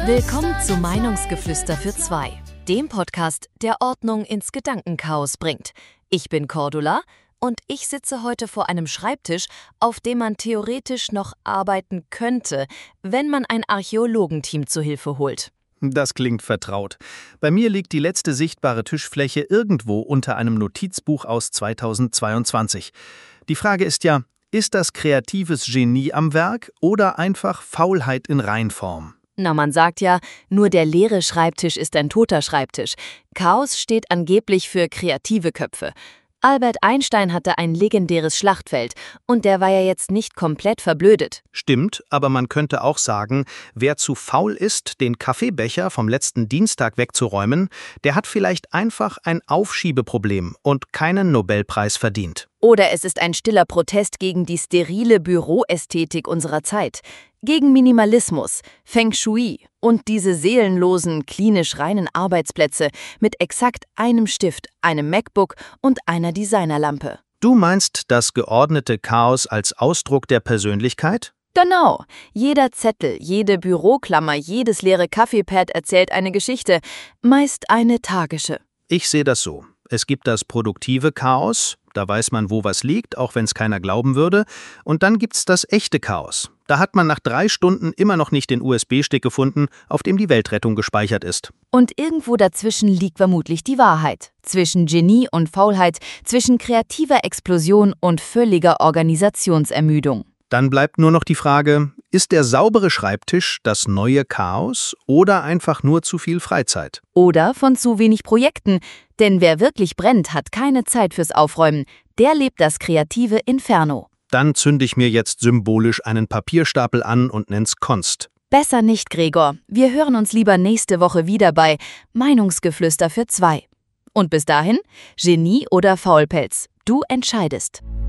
Willkommen zu Meinungsgeflüster für zwei, dem Podcast, der Ordnung ins Gedankenchaos bringt. Ich bin Cordula und ich sitze heute vor einem Schreibtisch, auf dem man theoretisch noch arbeiten könnte, wenn man ein Archäologenteam zu Hilfe holt. Das klingt vertraut. Bei mir liegt die letzte sichtbare Tischfläche irgendwo unter einem Notizbuch aus 2022. Die Frage ist ja, ist das kreatives Genie am Werk oder einfach Faulheit in Reinform? Na, man sagt ja, nur der leere Schreibtisch ist ein toter Schreibtisch. Chaos steht angeblich für kreative Köpfe. Albert Einstein hatte ein legendäres Schlachtfeld und der war ja jetzt nicht komplett verblödet. Stimmt, aber man könnte auch sagen, wer zu faul ist, den Kaffeebecher vom letzten Dienstag wegzuräumen, der hat vielleicht einfach ein Aufschiebeproblem und keinen Nobelpreis verdient. Oder es ist ein stiller Protest gegen die sterile Büroästhetik unserer Zeit, gegen Minimalismus, Feng Shui und diese seelenlosen, klinisch reinen Arbeitsplätze mit exakt einem Stift, einem MacBook und einer Designerlampe. Du meinst das geordnete Chaos als Ausdruck der Persönlichkeit? Genau. Jeder Zettel, jede Büroklammer, jedes leere Kaffeepad erzählt eine Geschichte, meist eine tragische. Ich sehe das so. Es gibt das produktive Chaos, da weiß man, wo was liegt, auch wenn es keiner glauben würde. Und dann gibt's das echte Chaos. Da hat man nach 3 Stunden immer noch nicht den USB-Stick gefunden, auf dem die Weltrettung gespeichert ist. Und irgendwo dazwischen liegt vermutlich die Wahrheit. Zwischen Genie und Faulheit, zwischen kreativer Explosion und völliger Organisationsermüdung. Dann bleibt nur noch die Frage, ist der saubere Schreibtisch das neue Chaos oder einfach nur zu viel Freizeit? Oder von zu wenig Projekten, denn wer wirklich brennt, hat keine Zeit fürs Aufräumen. Der lebt das kreative Inferno. Dann zünde ich mir jetzt symbolisch einen Papierstapel an und nenn's Konst. Besser nicht, Gregor. Wir hören uns lieber nächste Woche wieder bei Meinungsgeflüster für zwei. Und bis dahin, Genie oder Faulpelz, du entscheidest.